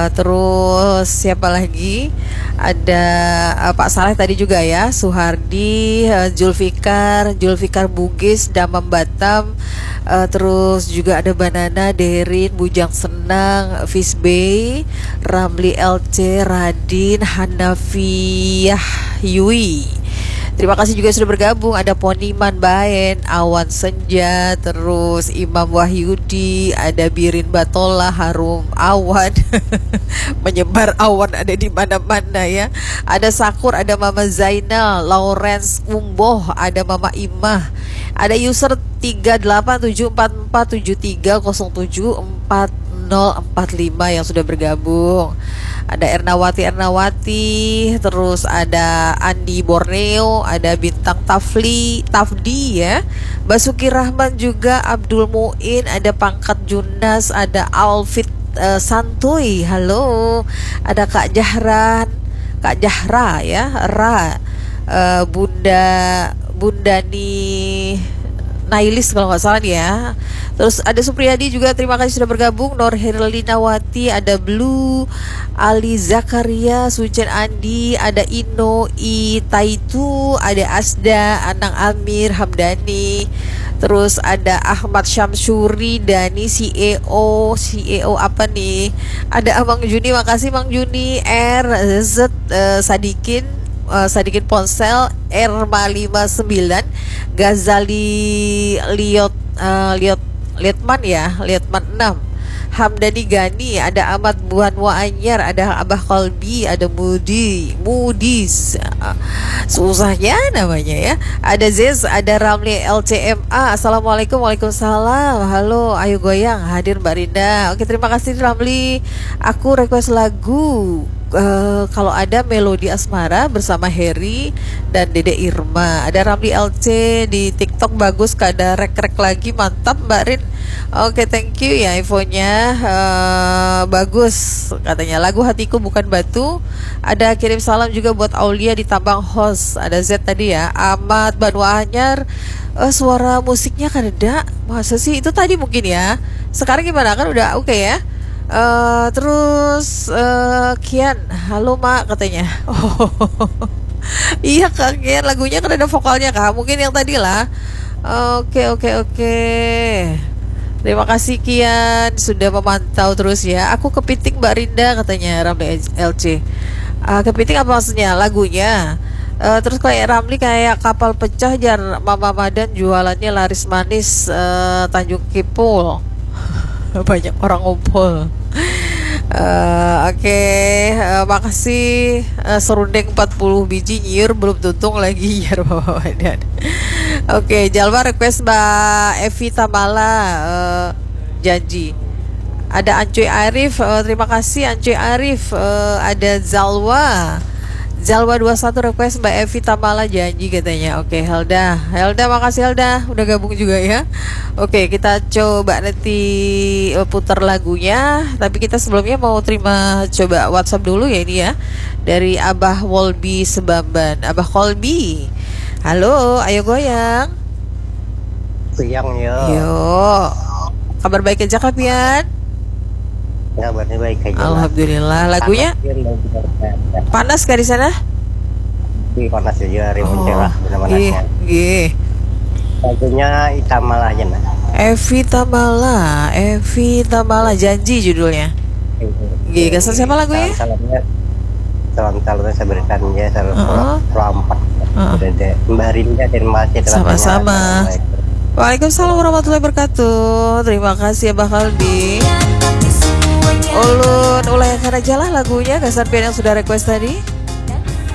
Terus siapa lagi? Ada Pak Saleh tadi juga ya, Suhardi, Julfikar Bugis, Damam Batam. Terus juga ada Banana, Derin, Bujang Senang, Fisbay, Ramli LC, Radin, Hanafiyah Yui. Terima kasih juga sudah bergabung. Ada Poniman Baen, Awan Senja, terus Imam Wahyudi, ada Birin Batola, Harum Awan. Menyebar awan ada di mana-mana ya. Ada Sakur, ada Mama Zainal, Lawrence Umboh, ada Mama Imah. Ada user 3874473074045 yang sudah bergabung. Ada Ernawati, terus ada Andi Borneo, ada Bintang Tafdi ya, Basuki Rahman juga, Abdul Muin, ada Pangkat Junas, ada Alfit Santuy, halo, ada Kak Jahra ya, Bundani Nailis kalau nggak salah nih ya. Terus ada Supriyadi juga, terima kasih sudah bergabung. Nur Herlinawati, ada Blue, Ali Zakaria, Sucen Andi, ada Ino Taitu, ada Asda, Anang Amir, Hamdani. Terus ada Ahmad Syamsuri, Dani, CEO apa nih? Ada Abang Juni, makasih Bang Juni, Sadikin Ponsel, R59, Ghazali Liotman 6, Hamdani Gani, ada Ahmad Buanwa Anyar, ada Abah Kolbi, ada Moody's, susahnya namanya ya. Ada Zez, ada Ramli LCMA. Assalamualaikum. Waalaikumsalam. Halo, ayo goyang, hadir Mbak Rinda. Oke, terima kasih Ramli. Aku request lagu kalau ada Melodi Asmara bersama Heri dan Dede Irma. Ada Ramli LC di TikTok, bagus, ada rek-rek lagi, mantap Mbak Rin. Oke, thank you ya infonya. Bagus katanya, lagu Hatiku Bukan Batu. Ada kirim salam juga buat Aulia di Tambang Host. Ada Z tadi ya, Ahmad Banwa Anyar. Suara musiknya kan ada, masa sih itu tadi mungkin ya, sekarang gimana, kan udah oke ya. Terus Kian, halo Mak katanya. Iya Kak Kian, lagunya kan ada vokalnya Kak, mungkin yang tadi lah. Oke. Terima kasih Kian sudah memantau terus ya. Aku kepiting Mbak Rinda katanya Ramli LC. Kepiting apa maksudnya lagunya? Terus kayak Ramli kayak kapal pecah jar Mama Madan jualannya laris manis, Tanjung Kipul. Banyak orang ngumpul. Oke, makasih. Serundeng 40 biji nyiur belum tuntung lagi ya Bapak Badan. Oke, Jalwa request Mbak Evi Tamala, janji. Ada Ancuy Arif, terima kasih Ancuy Arif. Ada Zalwa 21 request Mbak Evi Tamala, janji katanya. Oke, Helda makasih Helda udah gabung juga ya. Oke, kita coba nanti putar lagunya, tapi kita sebelumnya mau terima coba WhatsApp dulu ya ini ya, dari Abah Wolbi Sebamban. Abah Kolbi, halo, ayo goyang yo. Kabar baik aja Kapian? Kabarnya baik aja. Alhamdulillah. Lagunya panas gak di sana? Panas aja, rimbun cerah benar-benarnya. Lagunya Itamala aja nah. Evi Tamala janji judulnya. Kesan siapa lagunya? Salam-salamnya saya berikan ya, salam pelampat. Mbak Rinda dan Mas. Sama-sama. Waalaikumsalam warahmatullahi wabarakatuh. Terima kasih Abah Kalbi. Ulun ulah yang aja lah lagunya Gasan Pian yang sudah request tadi.